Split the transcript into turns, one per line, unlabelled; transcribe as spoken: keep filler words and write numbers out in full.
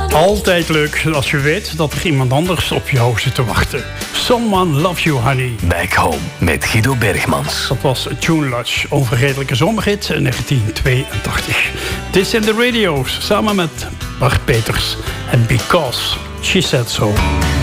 Altijd leuk als je weet dat er iemand anders op jou zit te wachten. Someone Loves You Honey.
Back Home met Guido Bergmans.
Dat was June Lodge, onvergetelijke zomerhit in negentien tweeëntachtig. Dit zijn de radio's samen met Bart Peters. En Because She Said So.